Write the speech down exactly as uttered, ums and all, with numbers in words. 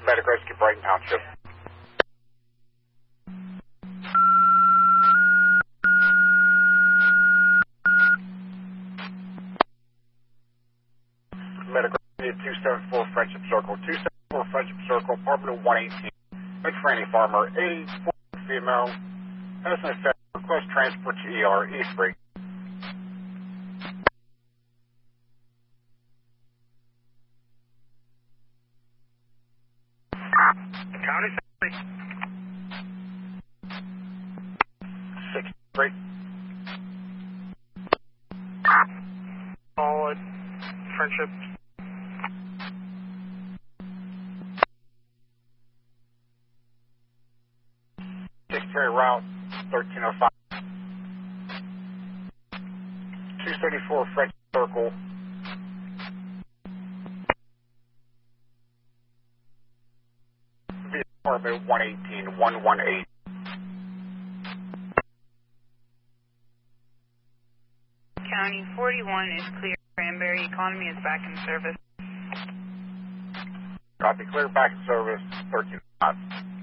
Medic Rescue, Brighton Township. Medic Rescue, two seven four Friendship Circle, two seven four Friendship Circle, apartment one eighteen. McFranny Farmer, eighty-four female, has an effect, request transport to E R, East Break. County six three. Solid. Friendship. six three route, thirteen oh five. two thirty-four Friendship Circle. Apartment one eighteen, one one eight. County forty-one is clear. Cranberry Economy is back in service. Copy, clear, back in service, thirteen oh five.